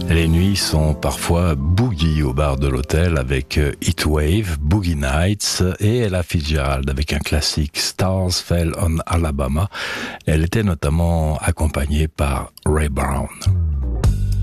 Les nuits sont parfois boogie au bar de l'hôtel avec Heatwave, Boogie Nights et Ella Fitzgerald avec un classique Stars Fell on Alabama. Elle était notamment accompagnée par Ray Brown.